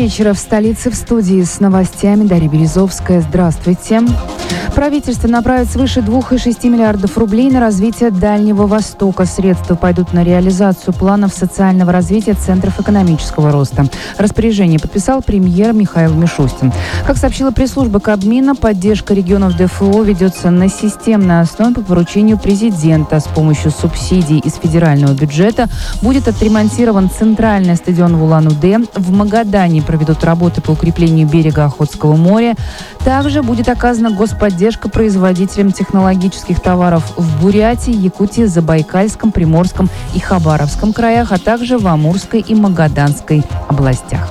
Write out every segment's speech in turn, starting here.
вечера в столице, в студии с новостями Дарья Березовская. Здравствуйте. Правительство направит свыше 2,6 миллиардов рублей на развитие Дальнего Востока. Средства пойдут на реализацию планов социального развития центров экономического роста. Распоряжение подписал премьер Михаил Мишустин. Как сообщила пресс-служба Кабмина, поддержка регионов ДФО ведется на системной основе по поручению президента. С помощью субсидий из федерального бюджета будет отремонтирован центральный стадион в Улан-Удэ. В Магадане проведут работы по укреплению берега Охотского моря. Также будет оказана господдержка производителям технологических товаров в Бурятии, Якутии, Забайкальском, Приморском и Хабаровском краях, а также в Амурской и Магаданской областях.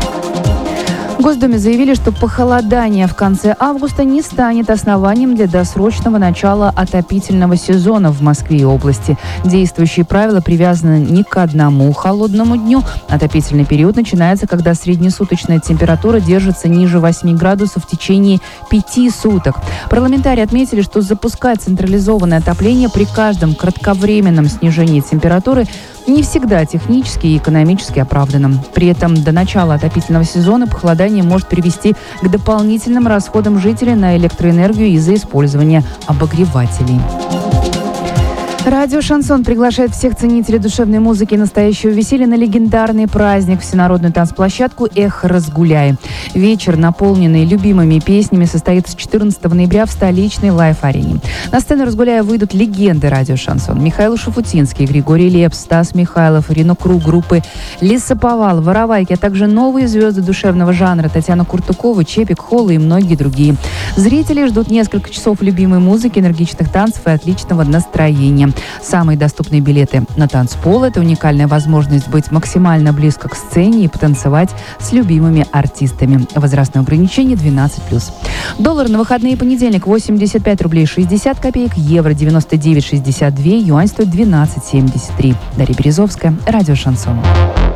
В Госдуме заявили, что похолодание в конце августа не станет основанием для досрочного начала отопительного сезона в Москве и области. Действующие правила привязаны не к одному холодному дню. Отопительный период начинается, когда среднесуточная температура держится ниже 8 градусов в течение 5 суток. Парламентарии отметили, что запускать централизованное отопление при каждом кратковременном снижении температуры не всегда технически и экономически оправданным. При этом до начала отопительного сезона похолодание может привести к дополнительным расходам жителей на электроэнергию из-за использования обогревателей. Радио «Шансон» приглашает всех ценителей душевной музыки и настоящего веселья на легендарный праздник, всенародную танцплощадку «Эхо Разгуляй». Вечер, наполненный любимыми песнями, состоится 14 ноября в столичной лайв-арене. На сцену «Разгуляя» выйдут легенды радио «Шансон». Михаил Шуфутинский, Григорий Лепс, Стас Михайлов, Ирина Круг, группы Лесоповал, Воровайки, а также новые звезды душевного жанра Татьяна Куртукова, Чепик, Холла и многие другие. Зрители ждут несколько часов любимой музыки, энергичных танцев и отличного настроения. Самые доступные билеты на танцпол – это уникальная возможность быть максимально близко к сцене и потанцевать с любимыми артистами. Возрастное ограничение 12+. Доллар на выходные и понедельник 85 рублей 60 копеек, евро 99,62, юань стоит 12,73. Дарья Березовская, радио «Шансон».